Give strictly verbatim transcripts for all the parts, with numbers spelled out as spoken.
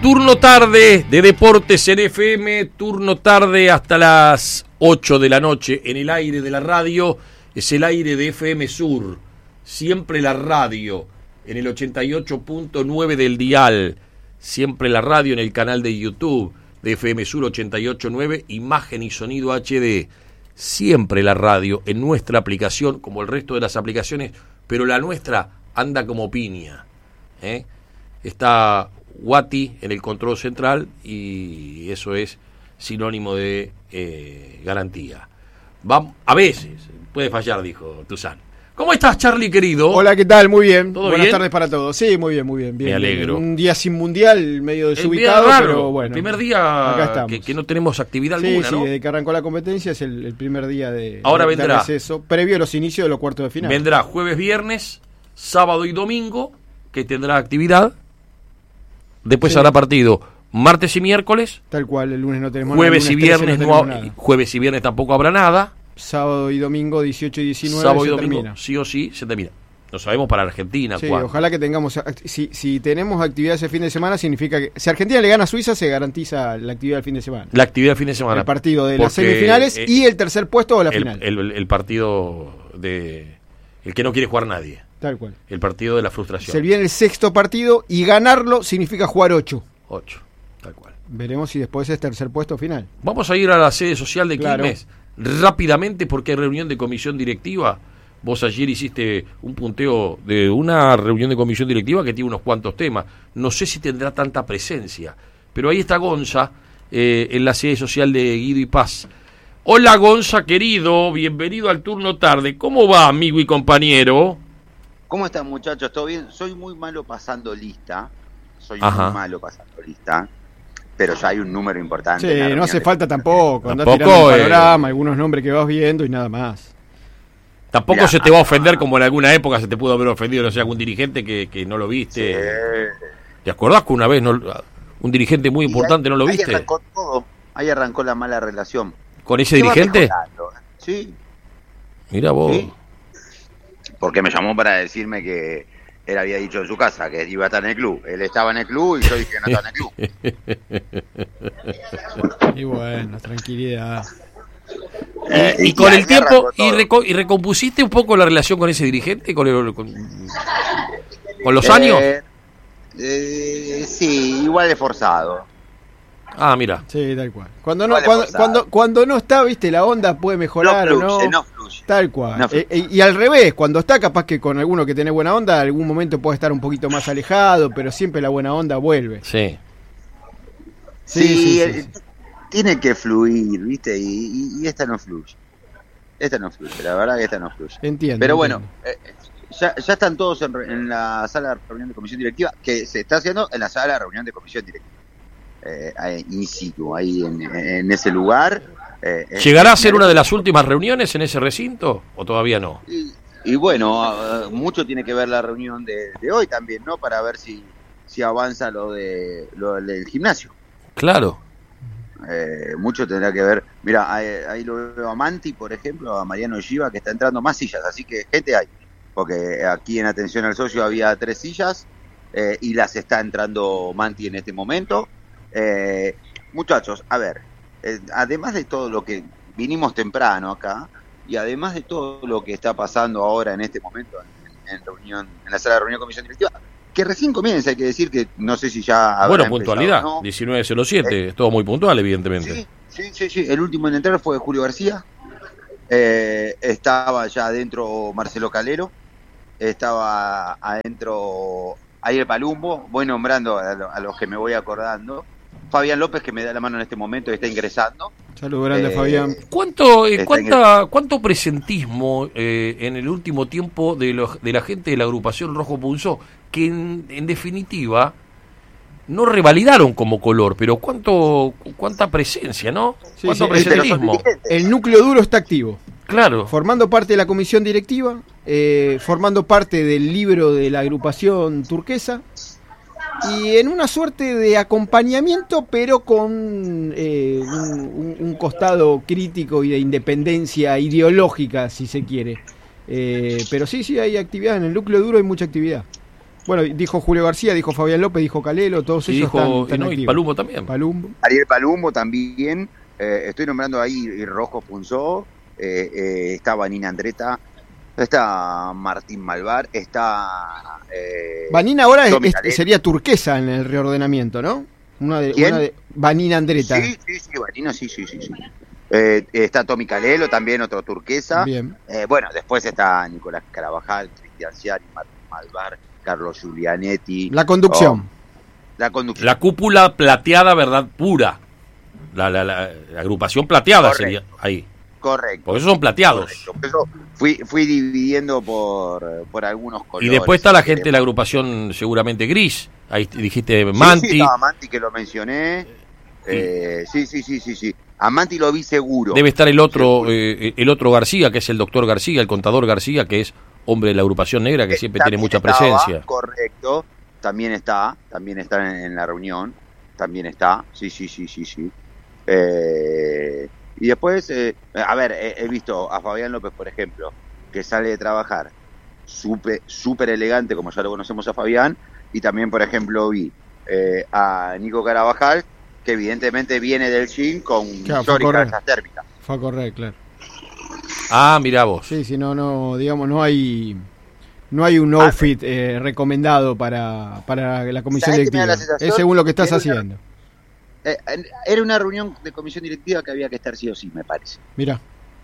Turno tarde de Deportes en F M, turno tarde hasta las ocho de la noche en el aire de la radio, es el aire de F M Sur, siempre la radio, en el ochenta y ocho punto nueve del dial, siempre la radio en el canal de YouTube de F M Sur ochenta y ocho punto nueve, imagen y sonido H D, siempre la radio en nuestra aplicación, como el resto de las aplicaciones, pero la nuestra anda como piña, ¿eh? Está Guati en el control central y eso es sinónimo de eh, garantía. Va, a veces puede fallar, dijo Tuzán. ¿Cómo estás, Charlie, querido? Hola, ¿qué tal? Muy bien. ¿Todo Buenas bien? tardes para todos. Sí, muy bien, muy bien. bien Me alegro. Bien. Un día sin mundial, medio El desubicado, día raro, pero bueno. el primer día acá estamos. que, que no tenemos actividad sí, alguna, sí, ¿no? desde que arrancó la competencia es el, el primer día de, Ahora de, vendrá. de receso, previo a los inicios de los cuartos de final. Vendrá jueves, viernes, sábado y domingo, que tendrá actividad. Después Sí. habrá partido martes y miércoles. Tal cual, el lunes no tenemos Jueves nada. y el lunes trece viernes no no, tenemos ha- nada. jueves y viernes tampoco habrá nada. Sábado y domingo, dieciocho y diecinueve, Sábado y se domingo, termina. sí o sí, se termina. No sabemos para Argentina Sí, cuándo. ojalá que tengamos, si, si tenemos actividad ese fin de semana, significa que si Argentina le gana a Suiza, se garantiza la actividad del fin de semana. La actividad del fin de semana. El partido de las Porque, semifinales eh, y el tercer puesto o la el, final. el- el partido de... El que no quiere jugar nadie. Tal cual. El partido de la frustración. Se viene el sexto partido y ganarlo significa jugar ocho. Ocho, tal cual. Veremos si después es tercer puesto o final. Vamos a ir a la sede social de Claro. Quilmes rápidamente porque hay reunión de comisión directiva. Vos ayer hiciste un punteo de una reunión de comisión directiva que tiene unos cuantos temas. No sé si tendrá tanta presencia, pero ahí está Gonza eh, en la sede social de Guido y Paz. Hola Gonza, querido, bienvenido al turno tarde. ¿Cómo va, amigo y compañero? ¿Cómo están, muchachos? ¿Todo bien? Soy muy malo pasando lista. Soy Ajá. muy malo pasando lista. Pero ya hay un número importante. Sí, en la no reunión hace de- falta tampoco. Andá Tampoco, tirando el eh. panorama, algunos nombres que vas viendo y nada más. Tampoco Mirá, se te va a ofender como en alguna época se te pudo haber ofendido, no sé, algún dirigente que, que no lo viste. Sí. ¿Te acordás que una vez no, un dirigente muy Y importante ahí- no lo Ahí viste? arrancó todo. Ahí arrancó la mala relación. ¿Con ese Se va dirigente? mejorando, ¿eh? Sí, Mira vos. sí. Porque me llamó para decirme que él había dicho en su casa que iba a estar en el club. Él estaba en el club y yo dije que no estaba en el club. Y bueno, tranquilidad. Eh, Y, y con ahí el tiempo, arrancó y, todo. reco- y recompusiste un poco la relación con ese dirigente, con, el- con, con los Eh, años. eh, sí, igual de forzado. Ah, mira. Sí, tal cual. Cuando no, Vale, cuando, forzado. cuando, cuando no está, viste, la onda puede mejorar no o no. fluye, no fluye. Tal cual. No Eh, eh, y al revés, cuando está, capaz que con alguno que tiene buena onda, algún momento puede estar un poquito más alejado, pero siempre la buena onda vuelve. Sí. Sí, Sí, sí, sí, eh, sí. tiene que fluir, ¿viste? Y, y- y esta no fluye. Esta no fluye, la verdad que esta no fluye. Entiendo. Pero bueno, entiendo. eh, ya, ya están todos en, re- en la sala de reunión de comisión directiva, que se está haciendo en la sala de reunión de comisión directiva. Eh, ahí, in situ, ahí en, en ese lugar. eh, ¿Llegará a eh, ser una de las últimas reuniones en ese recinto o todavía no? Y, y bueno, eh, mucho tiene que ver la reunión de, de hoy también, ¿no? Para ver si, si avanza lo, de, lo del gimnasio. Claro. Eh, mucho tendrá que ver. Mira, ahí, ahí lo veo a Manti, por ejemplo, a Mariano Giva, que está entrando más sillas, así que gente hay. Porque aquí en Atención al Socio había tres sillas eh, y las está entrando Manti en este momento. Eh, muchachos, a ver, eh, además de todo lo que vinimos temprano acá y además de todo lo que está pasando ahora en este momento en, en reunión, en la sala de reunión de comisión directiva, que recién comienza, hay que decir que no sé si ya habrá Bueno, empezado puntualidad. o no. diecinueve cero siete. Es todo muy puntual, evidentemente. Sí, sí, sí, sí. El último en entrar fue Julio García. Eh, estaba ya adentro Marcelo Calero. Estaba adentro Ariel Palumbo. Voy nombrando a, lo- a los que me voy acordando. Fabián López, que me da la mano en este momento y está ingresando. Saludos grande, Eh, Fabián. ¿Cuánto, eh, Está cuánta, ¿Cuánto presentismo eh, en el último tiempo de, los, de la gente de la agrupación Rojo Punzó, que en, en definitiva no revalidaron como color, pero cuánto cuánta presencia, ¿no? Sí, ¿Cuánto sí, presentismo? pero son dirigentes. El núcleo duro está activo. Claro. Formando parte de la comisión directiva, eh, formando parte del libro de la agrupación turquesa y en una suerte de acompañamiento, pero con eh, un, un- un costado crítico y de independencia ideológica, si se quiere. Eh, pero sí, sí, hay actividad. En el núcleo duro hay mucha actividad. Bueno, dijo Julio García, dijo Fabián López, dijo Calelo, todos Y ellos dijo, están, están y no, y activos. Palumbo también. Palumbo. Ariel Palumbo también. Eh, estoy nombrando ahí y Rojo Punzó. Eh, eh, está Vanina Andretta. Está Martín Malvar. Está. Eh, Vanina ahora es- Tommy es- Calero. sería turquesa en el reordenamiento, ¿no? Una de, ¿Quién? una de Vanina Andretta. Sí, sí, sí, Vanina, sí, sí, sí. sí. Eh, está Tommy Calelo, también otro turquesa. Bien. Eh, bueno, después está Nicolás Carabajal, Cristian Ciari, Martín Malvar, Carlos Giulianetti. La conducción. Oh, la conducción. La cúpula plateada, verdad, pura. La, la, la, la agrupación plateada Correcto. sería ahí. Correcto. Porque esos son plateados. Correcto. Por eso fui, fui dividiendo por, por algunos colores. Y después está la si gente de la queremos. agrupación seguramente gris. Ahí dijiste Sí, Manti. Sí, estaba Manti, que lo mencioné. Eh, sí, sí, sí, sí, sí. A Manti lo vi seguro. Debe estar el otro, Seguro. eh, el otro García, que es el doctor García, el contador García, que es hombre de la agrupación negra, que Eh, siempre tiene también mucha estaba, presencia. Correcto. También está, también está en, en la reunión. También está. Sí, sí, sí, sí, sí. Eh, y después, eh, a ver, he, he visto a Fabián López, por ejemplo, que sale de trabajar súper súper elegante, como ya lo conocemos a Fabián, y también, por ejemplo, vi eh, a Nico Carabajal, que evidentemente viene del gym con Claro, fue short y correcto. calzas térmicas. Fue a correr, claro. Ah, mirá vos. Sí, sí, no, no, digamos, no hay no hay un outfit eh, recomendado para, para la comisión ¿Sabés qué me da directiva. la sensación? Es según lo que estás Que era una- haciendo. Eh, era una reunión de comisión directiva que había que estar sí o sí, me parece. Mira,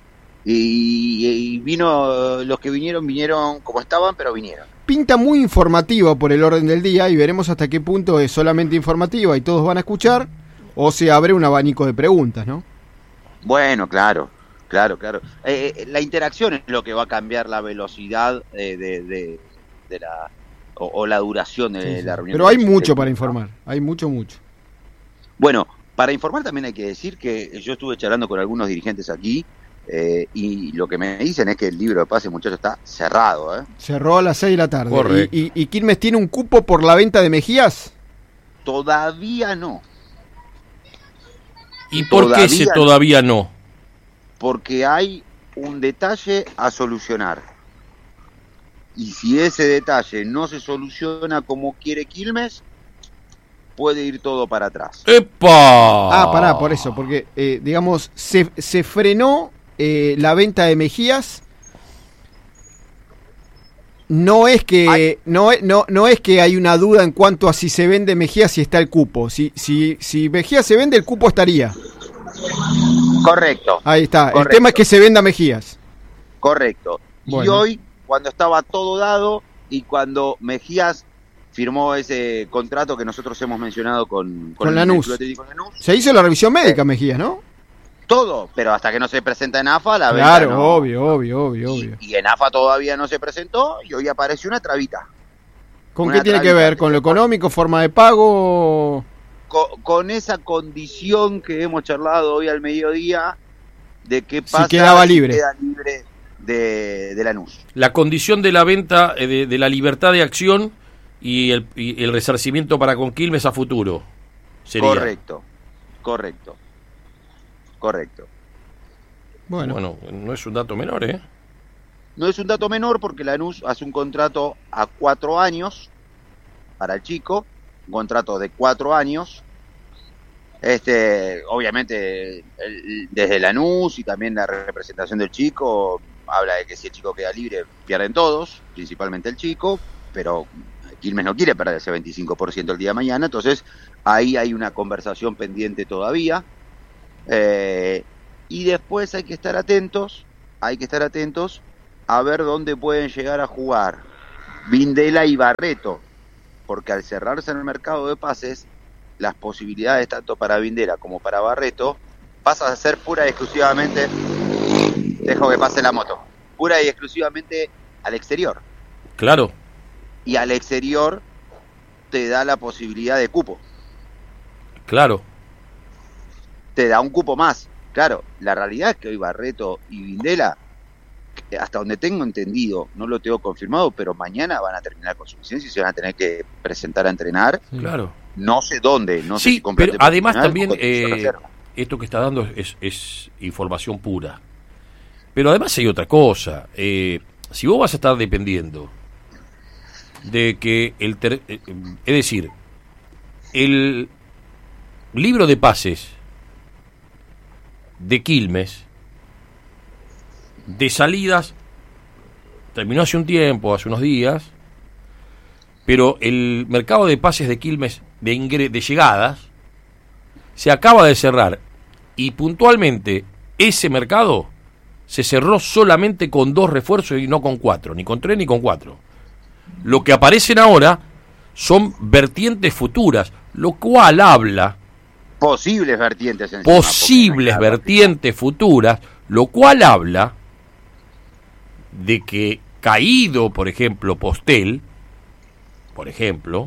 Y, y vino, los que vinieron, vinieron como estaban, pero vinieron. pinta muy informativa por el orden del día y veremos hasta qué punto es solamente informativa y todos van a escuchar o se abre un abanico de preguntas, ¿no? Bueno, claro, claro, claro. Eh, eh, la interacción es lo que va a cambiar la velocidad eh, de, de, de la o, o la duración de Sí, sí. la reunión. Pero hay de- mucho de- para informar, hay mucho, mucho. Bueno, para informar también hay que decir que yo estuve charlando con algunos dirigentes aquí eh, y lo que me dicen es que el libro de pase, muchachos, está cerrado, ¿eh? Cerró a las seis de la tarde. Correcto. ¿Y, y, y Quilmes tiene un cupo por la venta de Mejías? Todavía no, ¿Y por qué ese Todavía- todavía no? porque hay un detalle a solucionar. Y si ese detalle no se soluciona como quiere Quilmes, puede ir todo para atrás. ¡Epa! Ah, pará, por eso, porque, eh, digamos, se, se frenó eh, la venta de Mejías. No es que Ay. no, es- no, no es que hay una duda en cuanto a si se vende Mejías, si está el cupo. Si, si, si Mejías se vende, el cupo estaría. Correcto, Ahí está. El Correcto. tema es que se venda Mejías. correcto. Y Bueno. hoy, cuando estaba todo dado y cuando Mejías firmó ese contrato que nosotros hemos mencionado con, Con el Lanús. Club Atlético Lanús, Se hizo la revisión médica Mejías, ¿no? todo, pero hasta que no se presenta en A F A, la venta Claro, no. obvio, obvio, obvio, obvio. Y, y en A F A todavía no se presentó y hoy apareció una trabita. ¿Con una qué tiene que trabita ver? que ¿Con se lo pone- económico, forma de pago? Con, con esa condición que hemos charlado hoy al mediodía de qué Si pasa quedaba libre. queda libre de, de Lanús. La condición de la venta, eh, de, de la libertad de acción y el, y el resarcimiento para con Quilmes a futuro. Sería. Correcto, correcto, correcto. Bueno, Bueno, no es un dato menor, ¿eh? No es un dato menor porque Lanús hace un contrato a cuatro años para el chico, un contrato de cuatro años. Este, obviamente, el- desde Lanús y también la representación del chico habla de que si el chico queda libre pierden todos, principalmente el chico, pero Quilmes no quiere perder ese veinticinco por ciento el día de mañana, entonces ahí hay una conversación pendiente todavía. Eh, y después hay que estar atentos, hay que estar atentos a ver dónde pueden llegar a jugar Vindela y Barreto, porque al cerrarse en el mercado de pases, las posibilidades tanto para Vindela como para Barreto pasan a ser pura y exclusivamente, dejo que pase la moto, pura y exclusivamente al exterior. Claro. Y al exterior te da la posibilidad de cupo, Claro. te da un cupo más. Claro, la realidad es que hoy Barreto y Vindela, hasta donde tengo entendido, no lo tengo confirmado, pero mañana van a terminar con su licencia y se van a tener que presentar a entrenar. sí. Claro. No sé dónde, no sé Sí, si complete pero además profesional también o condición eh, reserva. esto que está dando es, es información pura. Pero además hay otra cosa. Eh, si vos vas a estar dependiendo de que el ter, es decir, el libro de pases de Quilmes de salidas terminó hace un tiempo, hace unos días, pero el mercado de pases de Quilmes de, ingre, de llegadas se acaba de cerrar y puntualmente ese mercado se cerró solamente con dos refuerzos y no con cuatro, ni con tres ni con cuatro. Lo que aparecen ahora son vertientes futuras, lo cual habla... Posibles vertientes. Encima, posibles vertientes futuras, lo cual habla de que caído, por ejemplo, Postel, por ejemplo,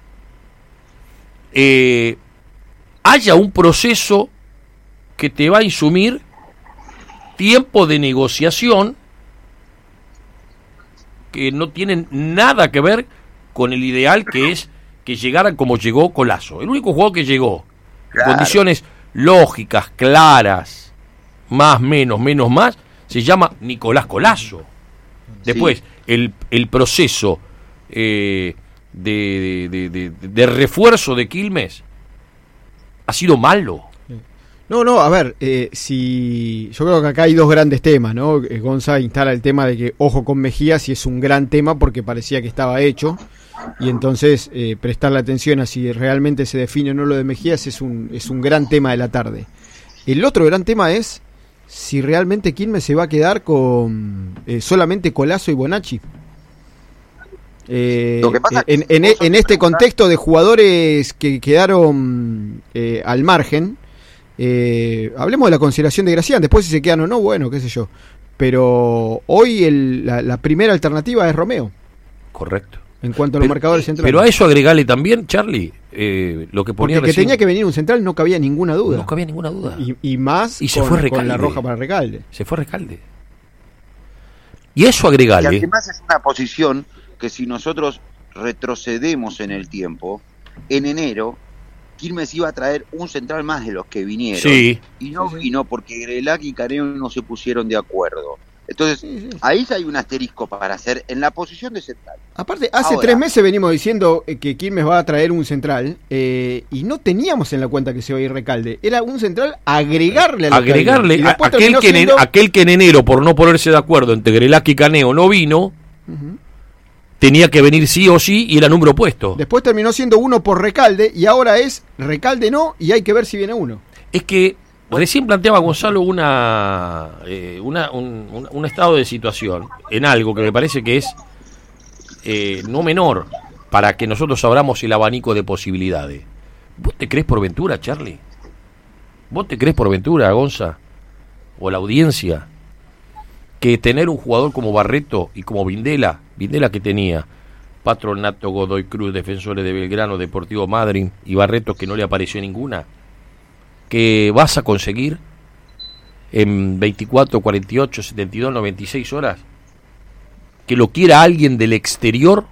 eh, haya un proceso que te va a insumir tiempo de negociación que no tienen nada que ver con el ideal que es que llegaran como llegó Collazo. El único jugador que llegó claro. en condiciones lógicas, claras, más, menos, menos, más, se llama Nicolás Collazo. Después, sí. el, el proceso eh, de, de, de, de, de refuerzo de Quilmes ha sido malo. No, no, a ver, eh, si yo creo que acá hay dos grandes temas, ¿no? Gonza instala el tema de que ojo con Mejías y es un gran tema porque parecía que estaba hecho y entonces eh, prestarle atención a si realmente se define o no lo de Mejías es un, es un gran tema de la tarde. El otro gran tema es si realmente Quilmes se va a quedar con eh, solamente Collazo y Bonacci. Eh, en, en, en este contexto de jugadores que quedaron eh, al margen, eh, hablemos de la consideración de Gracián, después si se quedan o no, bueno, qué sé yo. Pero hoy el, la, la primera alternativa es Romeo. Correcto. En cuanto a los pero, marcadores centrales. Pero a eso agregale también, Charlie, eh, lo que ponía Porque recién, que tenía que venir un central no cabía ninguna duda. No cabía ninguna duda. Y, y más y se con, fue con la roja para Recalde. Se fue Recalde. Y eso agregale. Y además es una posición que si nosotros retrocedemos en el tiempo, en enero, Quilmes iba a traer un central más de los que vinieron. Sí. Y no sí, sí. vino porque Grelac y Caneo no se pusieron de acuerdo. Entonces, sí, sí. ahí ya hay un asterisco para hacer en la posición de central. Aparte, hace Ahora, tres meses venimos diciendo que Quilmes va a traer un central eh, y no teníamos en la cuenta que se iba a ir Recalde. Era un central agregarle a Agregarle a, aquel, que siendo... en, aquel que en enero, por no ponerse de acuerdo entre Grelac y Caneo, no vino, uh-huh. tenía que venir sí o sí y era número puesto. Después terminó siendo uno por Recalde y ahora es Recalde no y hay que ver si viene uno. Es que recién planteaba Gonzalo una, eh, una un, un, un estado de situación en algo que me parece que es eh, no menor para que nosotros abramos el abanico de posibilidades. ¿Vos te crees por ventura, Charlie? ¿Vos te crees por ventura, Gonza? ¿O la audiencia? Que tener un jugador como Barreto y como Vindela, Vindela que tenía Patronato, Godoy Cruz, Defensores de Belgrano, Deportivo Madryn y Barreto que no le apareció ninguna, que vas a conseguir en veinticuatro, cuarenta y ocho, setenta y dos, noventa y seis horas, que lo quiera alguien del exterior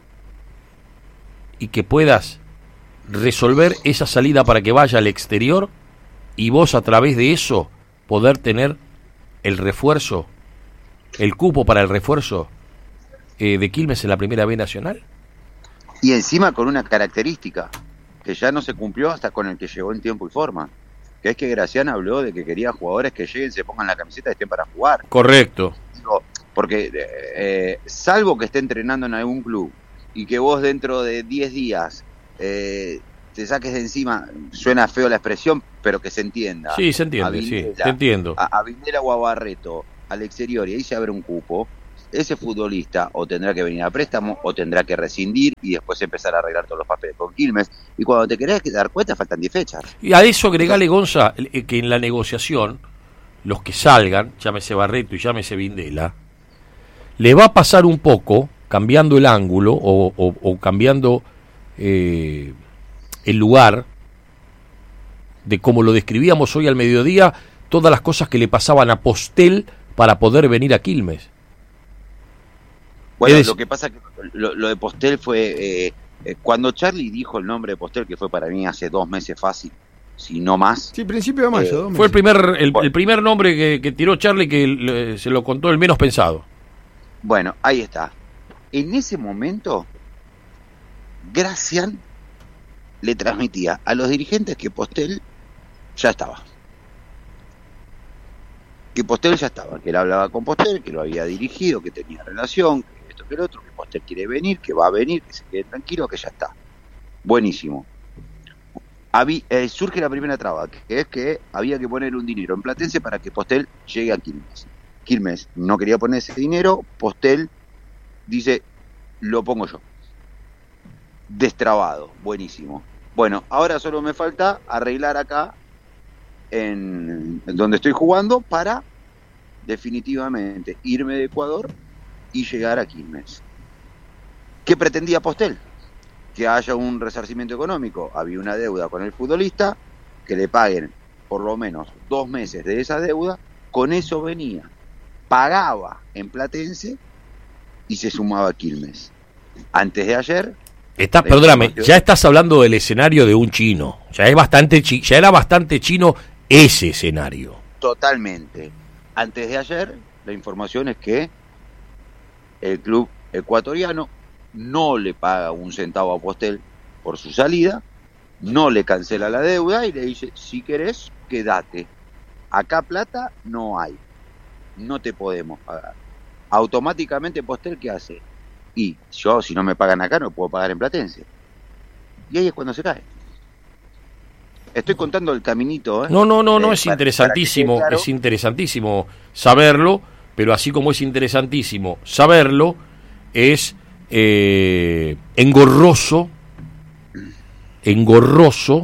y que puedas resolver esa salida para que vaya al exterior y vos a través de eso poder tener el refuerzo, el cupo para el refuerzo eh, de Quilmes en la Primera B Nacional. Y encima con una característica que ya no se cumplió hasta con el que llegó en tiempo y forma, que es que Gracián habló de que quería jugadores que lleguen, se pongan la camiseta y estén para jugar. Correcto. Digo, porque eh, salvo que esté entrenando en algún club y que vos dentro de diez días eh, te saques de encima, suena feo la expresión, pero que se entienda. Sí, se entiende, Vindela, sí, te entiendo. A, a Vindela o a Barreto al exterior y ahí se abre un cupo, ese futbolista o tendrá que venir a préstamo o tendrá que rescindir y después empezar a arreglar todos los papeles con Quilmes. Y cuando te querés dar cuenta, faltan diez fechas. Y a eso agregale, Gonza, que en la negociación, los que salgan, llámese Barreto y llámese Vindela, le va a pasar un poco, cambiando el ángulo o, o, o cambiando eh, el lugar, de como lo describíamos hoy al mediodía, todas las cosas que le pasaban a Postel para poder venir a Quilmes. Bueno, es... lo que pasa que lo, lo de Postel fue eh, eh, cuando Charlie dijo el nombre de Postel, que fue para mí hace dos meses fácil, si no más. Sí, principio de mayo. Eh, dos meses. Fue el primer el, el primer nombre que, que tiró Charlie que le, se lo contó el menos pensado. Bueno, ahí está. En ese momento Gracián le transmitía a los dirigentes que Postel ya estaba. Que Postel ya estaba, que él hablaba con Postel, que lo había dirigido, que tenía relación, que esto, que el otro, que Postel quiere venir, que va a venir, que se quede tranquilo, que ya está. Buenísimo. Habí, eh, surge la primera traba, que es que había que poner un dinero en Platense para que Postel llegue a Quilmes. Quilmes no quería poner ese dinero, Postel dice, lo pongo yo. Destrabado, buenísimo. Bueno, ahora solo me falta arreglar acá, en donde estoy jugando, para definitivamente irme de Ecuador y llegar a Quilmes. ¿Qué pretendía Postel? Que haya un resarcimiento económico. Había una deuda con el futbolista, que le paguen por lo menos dos meses de esa deuda. Con eso venía, pagaba en Platense y se sumaba a Quilmes. Antes de ayer... Está, perdóname, ya estás hablando del escenario de un chino. Ya es bastante chi, ya era bastante chino ese escenario. Totalmente. Antes de ayer, la información es que el club ecuatoriano no le paga un centavo a Postel por su salida, no le cancela la deuda y le dice, si querés, quédate. Acá plata no hay, no te podemos pagar. Automáticamente Postel, ¿qué hace? Y yo, si no me pagan acá, no puedo pagar en Platense. Y ahí es cuando se cae. Estoy contando el caminito, ¿eh? No, no, no, no, eh, es para, interesantísimo, para claro. Es interesantísimo saberlo, pero así como es interesantísimo saberlo, es eh, engorroso, engorroso,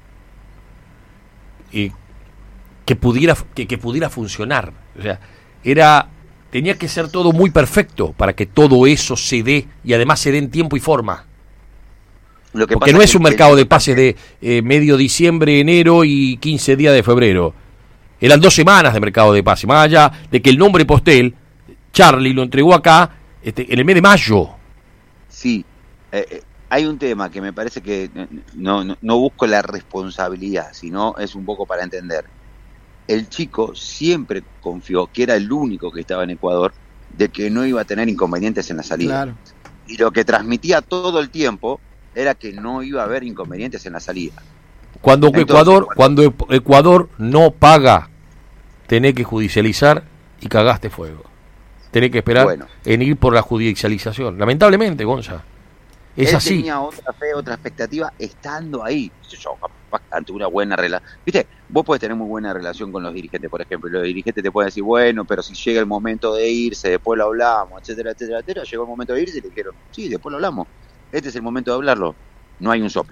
eh, que pudiera, que, que pudiera funcionar. O sea, era... Tenía que ser todo muy perfecto para que todo eso se dé, y además se dé en tiempo y forma. Lo que Porque no es un mercado de pases de eh, medio diciembre, enero y quince días de febrero. Eran dos semanas de mercado de pases, más allá de que el nombre Postel, Charlie lo entregó acá este, en el mes de mayo. Sí, eh, hay un tema que me parece que no, no, no busco la responsabilidad, sino es un poco para entender. El chico siempre confió que era el único que estaba en Ecuador, de que no iba a tener inconvenientes en la salida. Claro. Y lo que transmitía todo el tiempo era que no iba a haber inconvenientes en la salida. Cuando Entonces, Ecuador cuando... cuando Ecuador no paga, tenés que judicializar y cagaste fuego. Tenés que esperar bueno. en ir por la judicialización. Lamentablemente, Gonza. Es él así. Tenía otra fe, otra expectativa estando ahí. Yo, ante una buena relación. ¿Viste? Vos podés tener muy buena relación con los dirigentes, por ejemplo. Y los dirigentes te pueden decir, bueno, pero si llega el momento de irse, después lo hablamos, etcétera, etcétera, etcétera. Llegó el momento de irse y le dijeron, sí, después lo hablamos. Este es el momento de hablarlo. No hay un sope.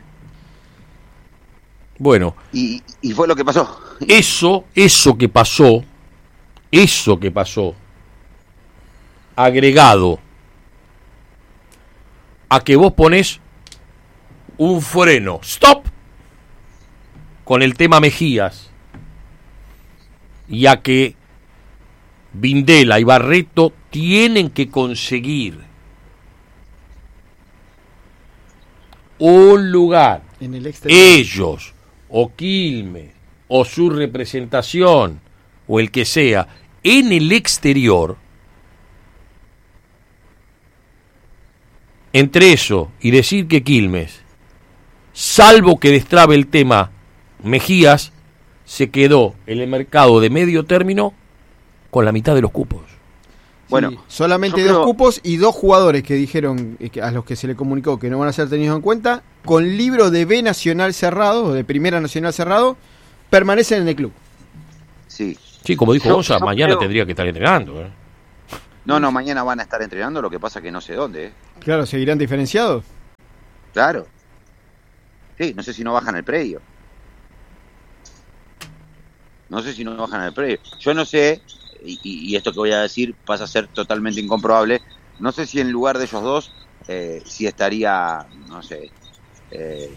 Bueno. Y, y fue lo que pasó. Eso, eso que pasó, eso que pasó, agregado a que vos ponés un freno, stop, con el tema Mejías, y a que Vindela y Barreto tienen que conseguir un lugar, en el exterior. Ellos, o Quilmes, o su representación, o el que sea, en el exterior. Entre eso y decir que Quilmes, salvo que destrabe el tema Mejías, se quedó en el mercado de medio término con la mitad de los cupos. Bueno, sí, solamente dos creo... cupos y dos jugadores que dijeron, a los que se le comunicó que no van a ser tenidos en cuenta, con libro de B Nacional cerrado, o de Primera Nacional cerrado, permanecen en el club. Sí, sí, como dijo Gonza, mañana creo... tendría que estar entrenando, ¿eh? No, no, mañana van a estar entrenando, lo que pasa que no sé dónde. ¿eh? Claro, ¿seguirán diferenciados? Claro. Sí, no sé si no bajan el predio. No sé si no bajan el predio. Yo no sé, y, y esto que voy a decir pasa a ser totalmente incomprobable, no sé si en lugar de ellos dos, eh, si estaría, no sé, eh,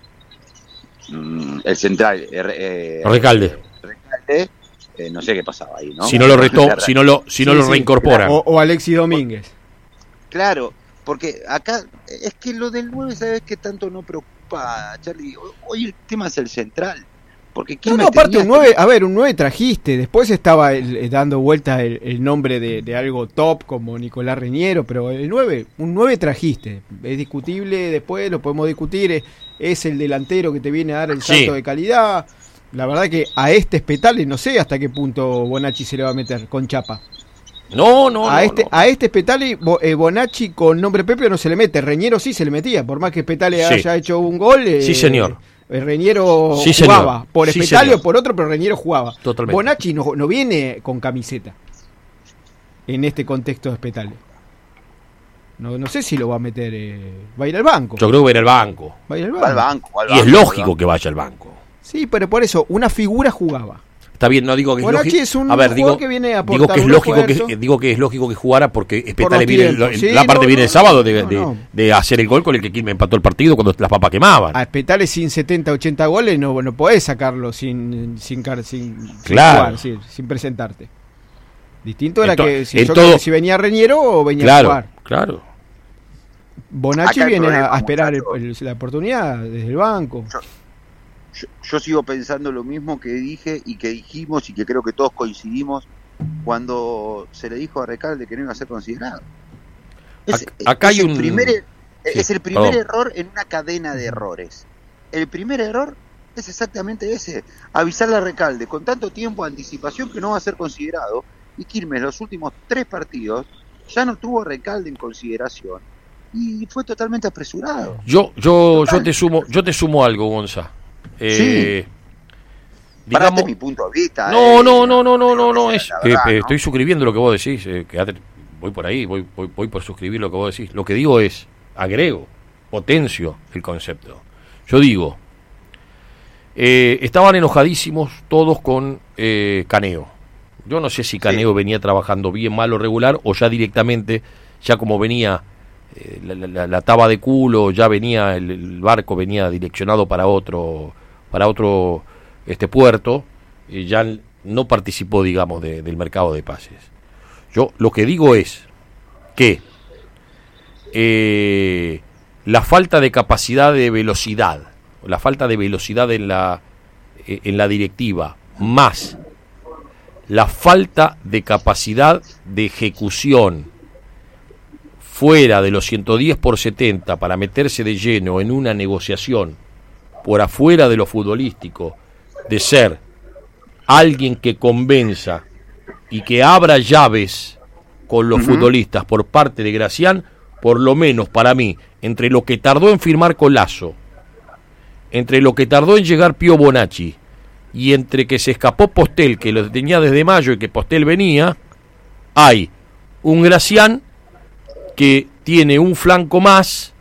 el central, eh, Recalde. Recalde. Eh, no sé qué pasaba ahí, ¿no? Si no lo retó, si no lo, si no sí, lo sí, reincorporan. O, o Alexis Domínguez. Claro, porque acá es que lo del nueve, ¿sabes qué tanto no preocupa, Charlie? Hoy el tema es el central. Porque No, Quilmes no, aparte tenía un nueve, a ver, un nueve trajiste, después estaba el- eh, dando vueltas el, el nombre de, de algo top como Nicolás Reñero, pero el nueve, un nueve trajiste, es discutible, después lo podemos discutir, es, es el delantero que te viene a dar el Sí. salto de calidad. La verdad que a este Spetale no sé hasta qué punto Bonacci se le va a meter con chapa. No, no, a no, este no. a este Spetale Bo- eh, Bonacci con nombre propio no se le mete, Reñero sí se le metía, por más que Spetale Sí. haya hecho un gol. eh, Sí, señor. eh, Reñero Sí, señor. jugaba, por Sí, Spetale señor. o por otro, pero Reñero jugaba. Totalmente. Bonacci no, no viene con camiseta en este contexto de Spetale. No, no sé si lo va a meter, eh, va a ir al banco. Yo creo que va a ir al banco. Va a ir al Va banco. al banco, va al Y es banco, va al lógico banco. que vaya al banco. Sí, pero por eso, una figura jugaba. Está bien, no digo que es Bonacci lógico. es un a ver, jugador digo, que viene a digo aportar que es un lógico esfuerzo. que digo que es lógico que jugara porque Por Spetale los viene tiempos. el- Sí, la parte no, viene no, el sábado de, no, de- no. de hacer el gol con el que Quilmes empató el partido cuando las papas quemaban. A Spetale sin setenta, ochenta goles no, no podés sacarlo sin sin, car- sin, sin Claro. jugar, sí, sin presentarte. Distinto era En to- que si, en yo todo- creo que si venía Reñero o venía a Claro, jugar. claro. Bonacci Acá el viene a, problema, a esperar el- muchachos. el- la oportunidad desde el banco. Yo, yo sigo pensando lo mismo que dije y que dijimos y que creo que todos coincidimos cuando se le dijo a Recalde que no iba a ser considerado. Es, Ac- acá es hay el un- primer, Sí, es el primer perdón. error en una cadena de errores. El primer error es exactamente ese, avisarle a Recalde con tanto tiempo de anticipación que no va a ser considerado, y Quilmes los últimos tres partidos ya no tuvo a Recalde en consideración y fue totalmente apresurado. Yo, yo, Total. yo te sumo, yo te sumo algo, Gonza. Eh, Para digamos, este mi punto de vista. no, eh, no, no, no, no, no, no es. la que, verdad, eh, ¿no? Estoy suscribiendo lo que vos decís. eh, quedate- voy por ahí, voy, voy, voy por suscribir lo que vos decís. Lo que digo es, agrego, potencio el concepto. Yo digo, eh, estaban enojadísimos todos con eh, Caneo. Yo no sé si Caneo Sí. venía trabajando bien, mal o regular, o ya directamente, ya como venía eh, la, la, la taba de culo, ya venía el, el barco venía direccionado para otro, para otro este puerto, y ya no participó, digamos, de- del mercado de pases. Yo lo que digo es que eh, la falta de capacidad de velocidad, la falta de velocidad en la eh, en la directiva, más la falta de capacidad de ejecución fuera de los ciento diez por setenta para meterse de lleno en una negociación por afuera de lo futbolístico, de ser alguien que convenza y que abra llaves con los Ujú. futbolistas por parte de Gracián, por lo menos para mí, entre lo que tardó en firmar con Lazo, entre lo que tardó en llegar Pío Bonacci y entre que se escapó Postel, que lo tenía desde mayo y que Postel venía, hay un Gracián que tiene un flanco más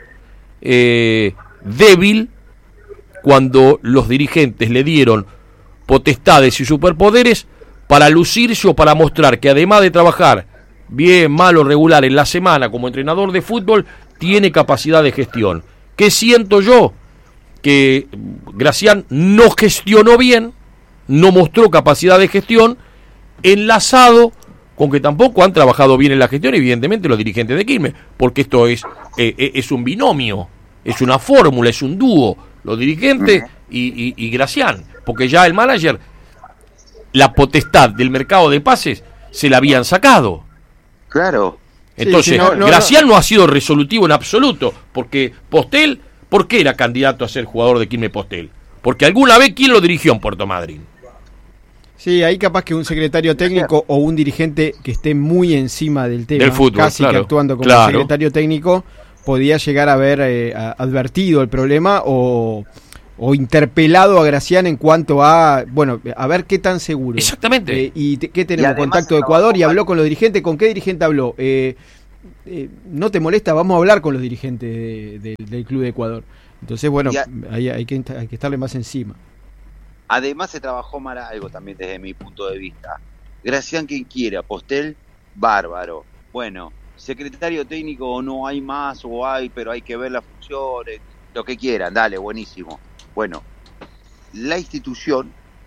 eh, débil cuando los dirigentes le dieron potestades y superpoderes para lucirse o para mostrar que además de trabajar bien, mal o regular en la semana como entrenador de fútbol, tiene capacidad de gestión. ¿Qué siento yo? Que Gracián no gestionó bien, no mostró capacidad de gestión, enlazado con que tampoco han trabajado bien en la gestión, evidentemente, los dirigentes de Quilmes, porque esto es, eh, eh, es un binomio, es una fórmula, es un dúo, los dirigentes y, y, y Gracián, porque ya el manager, la potestad del mercado de pases, se la habían sacado. Claro. Entonces, sí, no, no, Gracián no ha sido resolutivo en absoluto, porque Postel, ¿por qué era candidato a ser jugador de Quilmes Postel? Porque alguna vez, ¿quién lo dirigió en Puerto Madryn? Sí, ahí capaz que un secretario técnico o un dirigente que esté muy encima del tema, Del fútbol, casi claro, que actuando como claro. secretario técnico, podía llegar a haber eh, a- advertido el problema o, o interpelado a Gracián en cuanto a, bueno, a ver qué tan seguro. Exactamente. Eh, y te- qué Y tenemos, además contacto de trabajó Ecuador y mal. habló con los dirigentes. ¿Con qué dirigente habló? Eh, eh, no te molesta, vamos a hablar con los dirigentes de- de- del Club de Ecuador. Entonces, bueno, Y a- ahí hay que, hay que estarle más encima. Además se trabajó mal algo también desde mi punto de vista. Gracián quien quiera, Postel, bárbaro. Bueno, secretario técnico o no hay más o hay, pero hay que ver las funciones, lo que quieran, dale, buenísimo. Bueno, la institución,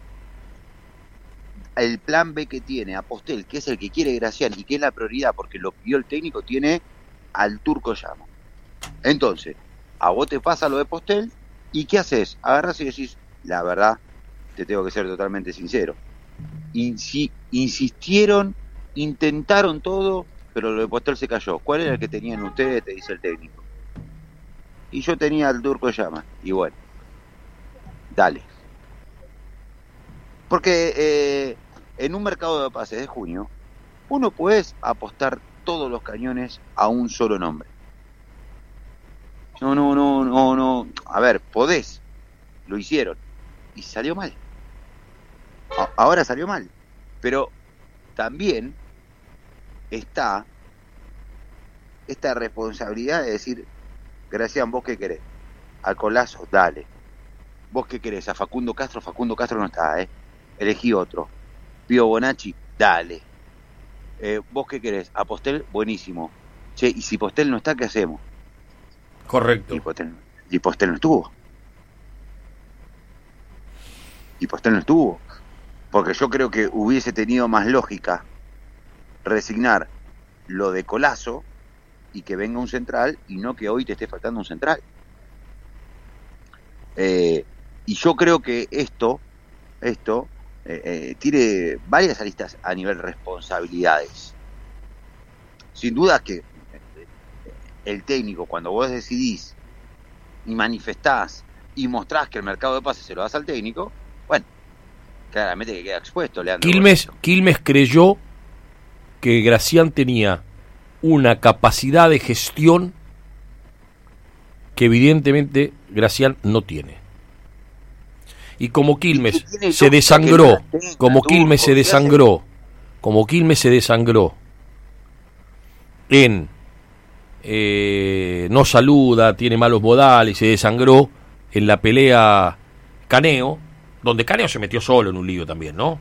el plan B que tiene a Postel, que es el que quiere Gracián y que es la prioridad porque lo pidió el técnico, tiene al Turco Llamo. Entonces, a vos te pasa lo de Postel y ¿qué haces? Agarras y decís, la verdad, te tengo que ser totalmente sincero. Insi- insistieron, intentaron todo, pero lo de Postel se cayó. ¿Cuál era el que tenían ustedes? Te dice el técnico. Y yo tenía al Turco Llama. Y bueno, dale. Porque eh, en un mercado de pases de junio, uno puede apostar todos los cañones a un solo nombre. No, no, no, no, no. A ver, podés. Lo hicieron. Y salió mal. A- ahora salió mal. Pero también está esta responsabilidad de decir, Gracián, ¿vos qué querés? Al Colazo, dale. ¿Vos qué querés? A Facundo Castro, Facundo Castro no está, ¿eh? Elegí otro. Pío Bonacci, dale. Eh, ¿Vos qué querés? A Postel, buenísimo. Che, y si Postel no está, ¿qué hacemos? Correcto. Y Postel, y Postel no estuvo. Y Postel no estuvo. Porque yo creo que hubiese tenido más lógica resignar lo de Colazo y que venga un central y no que hoy te esté faltando un central. Eh, y yo creo que esto, esto eh, eh, tiene varias aristas a nivel responsabilidades. Sin duda que el técnico, cuando vos decidís y manifestás y mostrás que el mercado de pases se lo das al técnico, bueno, claramente que queda expuesto. Leandro Quilmes, Quilmes creyó que Gracián tenía una capacidad de gestión que evidentemente Gracián no tiene. Y como Quilmes se desangró, como Quilmes se desangró, como Quilmes se desangró en eh, no saluda, tiene malos modales, se desangró en la pelea Caneo, donde Caneo se metió solo en un lío también, ¿no?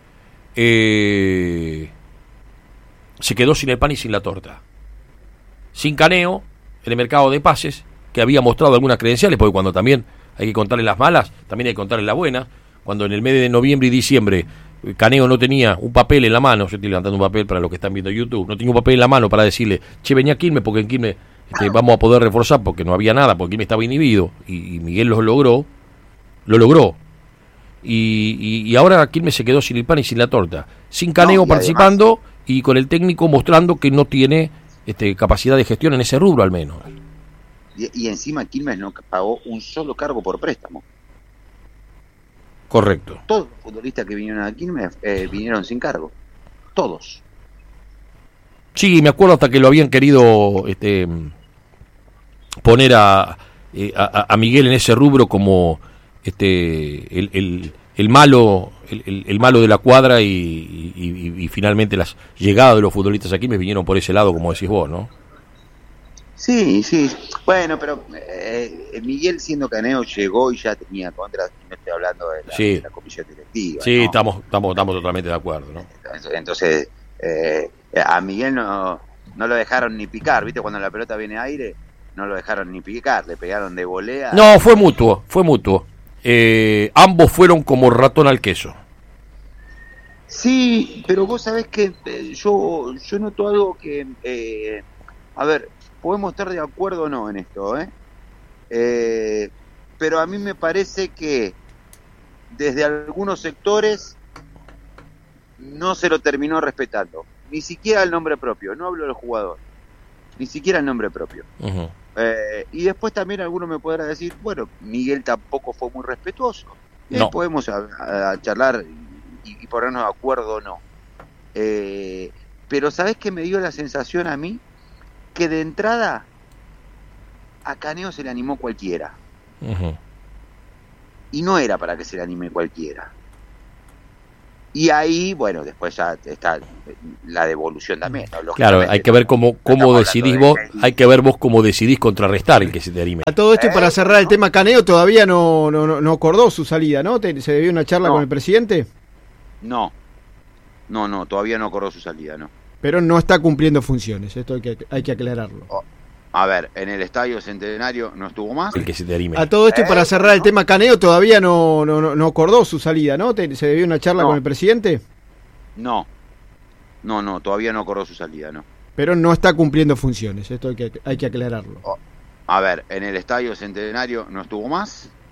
Eh, se quedó sin el pan y sin la torta. Sin Caneo, en el mercado de pases, que había mostrado algunas credenciales, porque cuando también hay que contarle las malas, también hay que contarle las buenas. Cuando en el mes de noviembre y diciembre Caneo no tenía un papel en la mano, yo estoy levantando un papel para los que están viendo YouTube, no tenía un papel en la mano para decirle, che, venía Quilmes, porque en Quilmes este, vamos a poder reforzar, porque no había nada, porque Quilmes estaba inhibido, y, y Miguel lo logró, lo logró. Y, y, y ahora Quilmes se quedó sin el pan y sin la torta, sin Caneo no, y participando además, y con el técnico mostrando que no tiene este, capacidad de gestión en ese rubro al menos. Y, y encima Quilmes no pagó un solo cargo por préstamo. Correcto. Todos los futbolistas que vinieron a Quilmes eh, vinieron sin cargo. Todos. Sí, me acuerdo hasta que lo habían querido este, poner a, eh, a, a Miguel en ese rubro como este el, el, el malo el, el malo de la cuadra y, y, y, y finalmente las llegadas de los futbolistas aquí me vinieron por ese lado, como decís vos, ¿no? Sí, sí. Bueno, pero eh, Miguel siendo Caneo llegó y ya tenía contras, no estoy hablando de la, sí. de la comisión directiva. Sí, ¿no? estamos, estamos, estamos totalmente de acuerdo, ¿no? Entonces, eh, a Miguel no, no lo dejaron ni picar, ¿viste? Cuando la pelota viene a aire, no lo dejaron ni picar, le pegaron de volea. No, fue mutuo, fue mutuo. Eh, ambos fueron como ratón al queso. Sí, pero vos sabés que eh, yo, yo noto algo que, eh, a ver, podemos estar de acuerdo o no en esto, ¿eh? Eh, pero a mí me parece que desde algunos sectores no se lo terminó respetando, ni siquiera el nombre propio, no hablo del jugador, ni siquiera el nombre propio. Uh-huh. Eh, y después también alguno me podrá decir, bueno, Miguel tampoco fue muy respetuoso. Y no. podemos a, a charlar y, y ponernos de acuerdo o no. Eh, pero ¿sabés qué me dio la sensación a mí? Que de entrada a Caneo se le animó cualquiera. Uh-huh. Y no era para que se le anime cualquiera. Y ahí, bueno, después ya está la devolución también, ¿no? Claro, hay que ver cómo, cómo decidís vos, de... hay que ver vos cómo decidís contrarrestar el que se te anime. A todo esto, y para cerrar el tema Caneo, todavía no, no, no acordó su salida, ¿no? ¿Se debió una charla no. con el presidente? No, no, no, todavía no acordó su salida, no. Pero no está cumpliendo funciones, esto hay que, hay que aclararlo. Oh. A ver, en el Estadio Centenario no estuvo más. El que se te anime. A todo esto, y para cerrar el tema Caneo, todavía no, no, no acordó su salida, ¿no? ¿Se debió una charla no. con el presidente? No, no, no, todavía no acordó su salida, no. Pero no está cumpliendo funciones, esto hay que, hay que aclararlo. A ver, en el Estadio Centenario no estuvo más.